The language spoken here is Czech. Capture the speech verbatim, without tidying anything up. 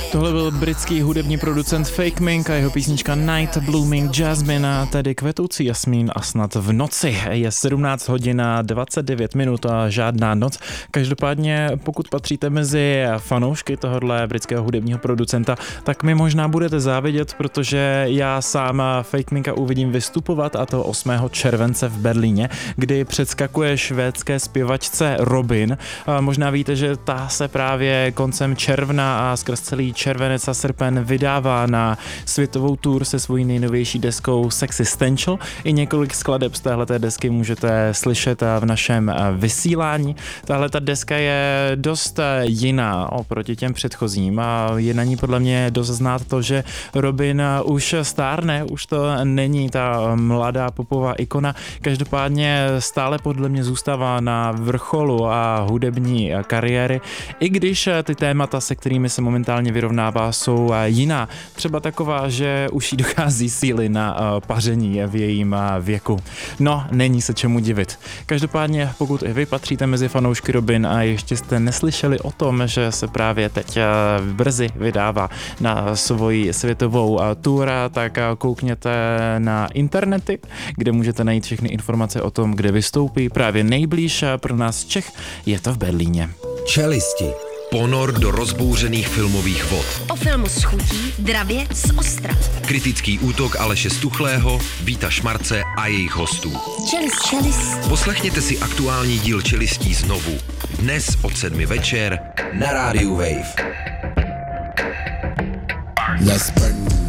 Tohle byl britský hudební producent Fake Mink a jeho písnička Night Blooming Jasmine, tedy kvetoucí jasmín a snad v noci. Je sedmnáct hodin a dvacet devět minut a žádná noc. Každopádně, pokud patříte mezi fanoušky tohohle britského hudebního producenta, tak mi možná budete závidět, protože já sám Fake Minka uvidím vystupovat, a to osmého července v Berlíně, kdy předskakuje švédské zpěvačce Robyn. A možná víte, že ta se právě koncem června a skrz celý červenec a srpen vydává na světovou tour se svojí nejnovější deskou Sexistential. I několik skladeb z téhleté desky můžete slyšet v našem vysílání. Tahle ta deska je dost jiná oproti těm předchozím a je na ní podle mě dost znát to, že Robyn už stárne, už to není ta mladá popová ikona. Každopádně stále podle mě zůstává na vrcholu a hudební kariéry, i když ty témata, se kterými se momentálně vyrovnává, jsou jiná. Třeba taková, že už jí dochází síly na paření v jejím věku. No, není se čemu divit. Každopádně, pokud i vy patříte mezi fanoušky Robyn a ještě jste neslyšeli o tom, že se právě teď brzy vydává na svoji světovou tour, tak koukněte na internety, kde můžete najít všechny informace o tom, kde vystoupí. Právě nejblíž pro nás Čech je to v Berlíně. Čelisti. Ponor do rozbouřených filmových vod. O filmu s chutí, dravě z ostra. Kritický útok Aleše Stuchlého, Víta Šmarce a jejich hostů. Čelist, čelist. Poslechněte si aktuální díl Čelistí znovu. Dnes od sedmi večer na rádiu Wave. Let's burn